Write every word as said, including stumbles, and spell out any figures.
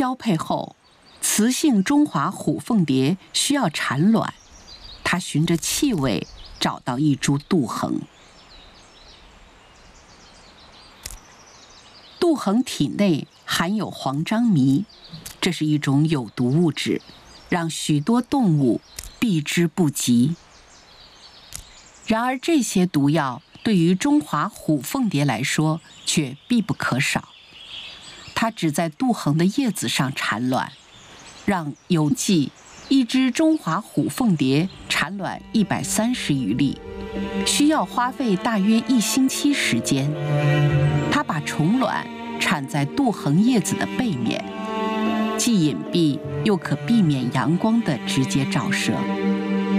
交配后，雌性中华虎凤蝶需要产卵，它循着气味找到一株杜衡。杜衡体内含有黄樟醚，这是一种有毒物质，让许多动物避之不及。然而，这些毒药对于中华虎凤蝶来说却必不可少。它只在杜衡的叶子上产卵，让有计一只中华虎凤蝶产卵一百三十余粒，需要花费大约一星期时间。它把虫卵产在杜衡叶子的背面，既隐蔽又可避免阳光的直接照射。